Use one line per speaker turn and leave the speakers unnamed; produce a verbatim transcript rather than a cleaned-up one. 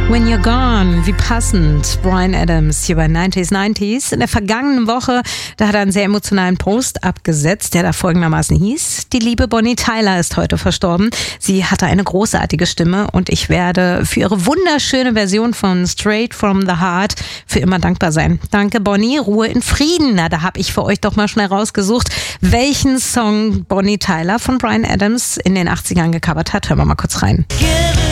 When You're Gone, wie passend. Bryan Adams hier bei neunzig neunzig. In der vergangenen Woche, da hat er einen sehr emotionalen Post abgesetzt, der da folgendermaßen hieß: Die liebe Bonnie Tyler ist heute verstorben. Sie hatte eine großartige Stimme und ich werde für ihre wunderschöne Version von Straight from the Heart für immer dankbar sein. Danke Bonnie, Ruhe in Frieden. Na, da habe ich für euch doch mal schnell rausgesucht, welchen Song Bonnie Tyler von Bryan Adams in den achtzigern gecovert hat. Hören wir mal kurz rein.